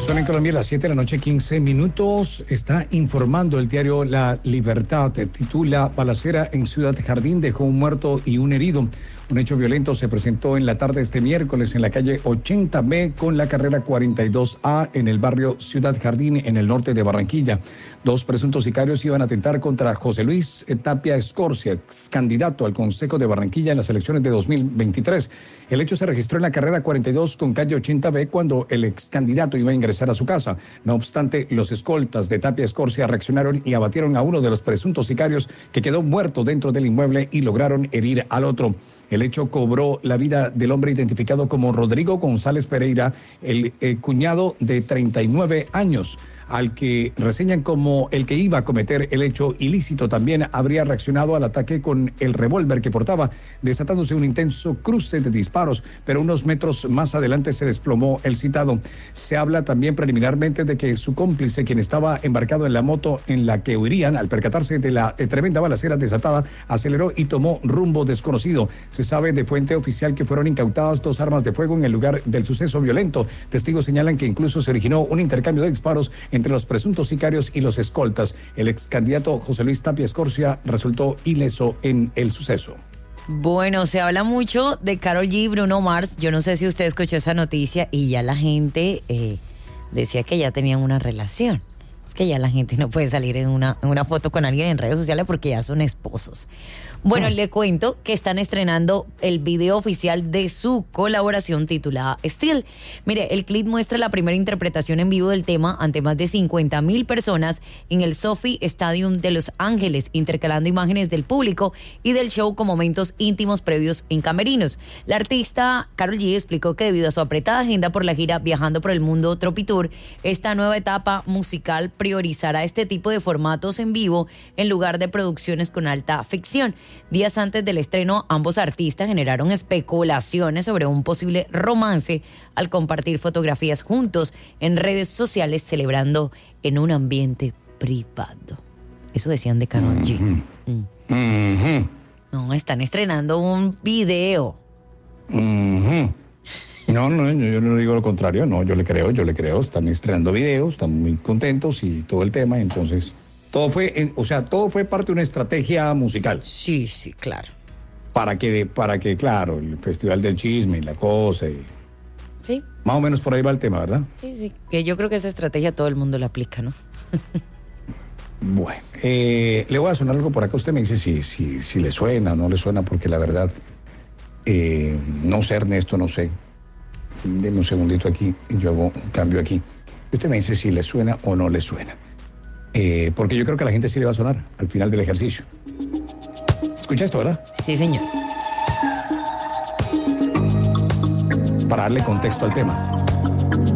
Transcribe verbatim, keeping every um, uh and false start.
Son en Colombia las siete de la noche, quince minutos. Está informando el diario La Libertad. Titula: balacera en Ciudad Jardín dejó un muerto y un herido. Un hecho violento se presentó en la tarde de este miércoles en la calle ochenta B con la carrera cuarenta y dos A en el barrio Ciudad Jardín, en el norte de Barranquilla. Dos presuntos sicarios iban a atentar contra José Luis Tapia Escorcia, ex candidato al Consejo de Barranquilla en las elecciones de dos mil veintitrés. El hecho se registró en la carrera cuarenta y dos con calle ochenta B cuando el ex candidato iba a ingresar a su casa. No obstante, los escoltas de Tapia Escorcia reaccionaron y abatieron a uno de los presuntos sicarios, que quedó muerto dentro del inmueble, y lograron herir al otro. El hecho cobró la vida del hombre identificado como Rodrigo González Pereira, el eh, cuñado de treinta y nueve años, al que reseñan como el que iba a cometer el hecho ilícito. También habría reaccionado al ataque con el revólver que portaba, desatándose un intenso cruce de disparos, pero unos metros más adelante se desplomó el citado. Se habla también preliminarmente de que su cómplice, quien estaba embarcado en la moto en la que huirían, al percatarse de la eh, tremenda balacera desatada, aceleró y tomó rumbo desconocido. Se sabe de fuente oficial que fueron incautadas dos armas de fuego en el lugar del suceso violento. Testigos señalan que incluso se originó un intercambio de disparos entre los presuntos sicarios y los escoltas. El ex candidato José Luis Tapia Escorcia resultó ileso en el suceso. Bueno, se habla mucho de Karol G, Bruno Mars. Yo no sé si usted escuchó esa noticia y ya la gente eh, decía que ya tenían una relación. Es que ya la gente no puede salir en una, en una foto con alguien en redes sociales porque ya son esposos. Bueno, le cuento que están estrenando el video oficial de su colaboración titulada Still. Mire, el clip muestra la primera interpretación en vivo del tema ante más de cincuenta mil personas en el SoFi Stadium de Los Ángeles, intercalando imágenes del público y del show con momentos íntimos previos en camerinos. La artista Karol G explicó que debido a su apretada agenda por la gira Viajando por el Mundo Tropitour, esta nueva etapa musical priorizará este tipo de formatos en vivo en lugar de producciones con alta ficción. Días antes del estreno, ambos artistas generaron especulaciones sobre un posible romance al compartir fotografías juntos en redes sociales, celebrando en un ambiente privado. Eso decían de Karol G. Mm-hmm. Mm. Mm-hmm. No, están estrenando un video. Mm-hmm. No, no, yo, yo no digo lo contrario, no, yo le creo, yo le creo. Están estrenando videos, están muy contentos y todo el tema, entonces... Todo fue, o sea, todo fue parte de una estrategia musical. Sí, sí, claro. Para que, para que, claro, el Festival del Chisme y la cosa. Y... Sí. Más o menos por ahí va el tema, ¿verdad? Sí, sí. Que yo creo que esa estrategia todo el mundo la aplica, ¿no? Bueno, eh, le voy a sonar algo por acá. Usted me dice si, si, si le suena o no le suena, porque la verdad, eh, no sé, Ernesto, no sé. Deme un segundito aquí y yo hago un cambio aquí. Y usted me dice si le suena o no le suena. Eh, porque yo creo que a la gente sí le va a sonar al final del ejercicio. ¿Escucha esto, verdad? Sí, señor. Para darle contexto al tema.